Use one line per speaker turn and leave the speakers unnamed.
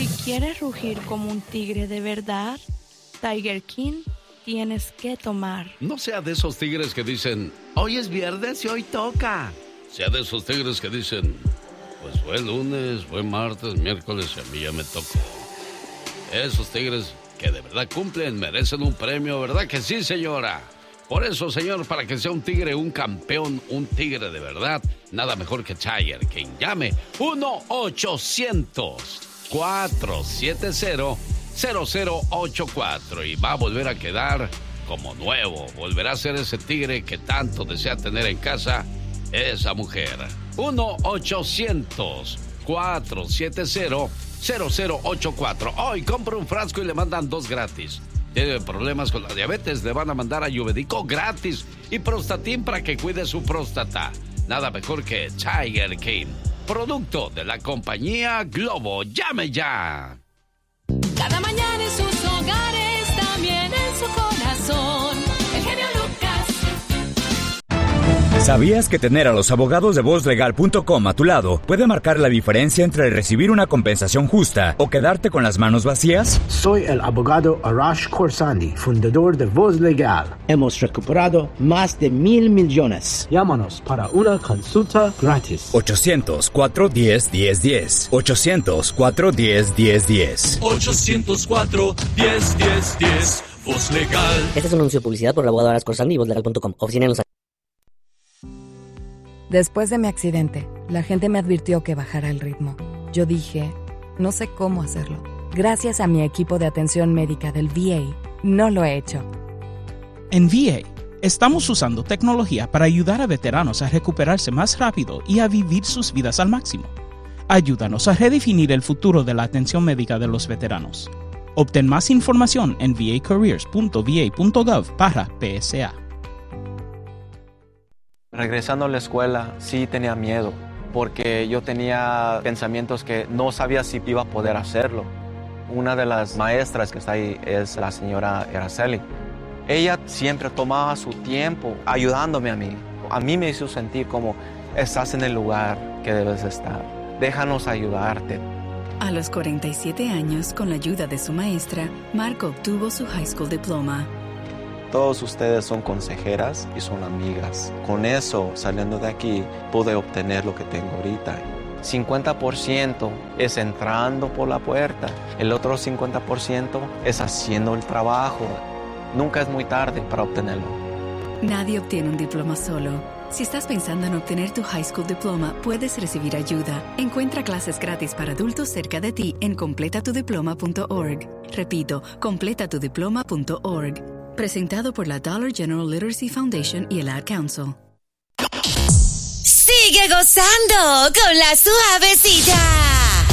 Si quieres rugir como un tigre de verdad, Tiger King, tienes que tomar.
No sea de esos tigres que dicen, hoy es viernes y hoy toca. Sea de esos tigres que dicen, pues fue lunes, fue martes, miércoles y a mí ya me tocó. Esos tigres que de verdad cumplen, merecen un premio, ¿verdad que sí, señora? Por eso, señor, para que sea un tigre, un campeón, un tigre de verdad, nada mejor que Tiger King. Llame 1-800-470-0084 y va a volver a quedar como nuevo. Volverá a ser ese tigre que tanto desea tener en casa esa mujer. 1-800-470-0084. Hoy compra un frasco y le mandan 2 gratis. Tiene problemas con la diabetes, le van a mandar Ayurvédico gratis y Prostatin para que cuide su próstata. Nada mejor que Tiger King, producto de la compañía Globo. ¡Llame ya!
Cada mañana en sus hogares, también en su corazón, el genio Lucas.
¿Sabías que tener a los abogados de VozLegal.com a tu lado puede marcar la diferencia entre recibir una compensación justa o quedarte con las manos vacías?
Soy el abogado Arash Khorsandi, fundador de Voz Legal. Hemos recuperado más de $1,000 millones. Llámanos para una consulta gratis.
800-410-1010. 800-410-1010.
800-410-1010. Voz Legal.
Este es un anuncio de publicidad por el abogado Arash Khorsandi y VozLegal.com. Oficina en Los Ángeles.
Después de mi accidente, la gente me advirtió que bajara el ritmo. Yo dije, no sé cómo hacerlo. Gracias a mi equipo de atención médica del VA, no lo he hecho.
En VA, estamos usando tecnología para ayudar a veteranos a recuperarse más rápido y a vivir sus vidas al máximo. Ayúdanos a redefinir el futuro de la atención médica de los veteranos. Obtén más información en vacareers.va.gov/PSA.
Regresando a la escuela, sí tenía miedo, porque yo tenía pensamientos que no sabía si iba a poder hacerlo. Una de las maestras que está ahí es la señora Araceli. Ella siempre tomaba su tiempo ayudándome a mí. A mí me hizo sentir como estás en el lugar que debes estar. Déjanos ayudarte.
A los 47 años, con la ayuda de su maestra, Mark obtuvo su high school diploma.
Todos ustedes son consejeras y son amigas. Con eso, saliendo de aquí, pude obtener lo que tengo ahorita. 50% es entrando por la puerta. El otro 50% es haciendo el trabajo. Nunca es muy tarde para obtenerlo.
Nadie obtiene un diploma solo. Si estás pensando en obtener tu high school diploma, puedes recibir ayuda. Encuentra clases gratis para adultos cerca de ti en completatudiploma.org. Repito, completatudiploma.org. Presentado por la Dollar General Literacy Foundation y el Ad Council.
Sigue gozando con la suavecita.